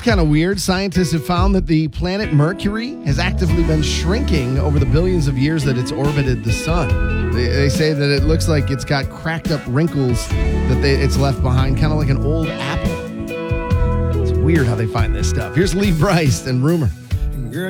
kind of weird. Scientists have found that the planet Mercury has actively been shrinking over the billions of years that it's orbited the sun. They say that it looks like it's got cracked up wrinkles that it's left behind, kind of like an old apple. It's weird how they find this stuff. Here's Lee Bryce and Rumor.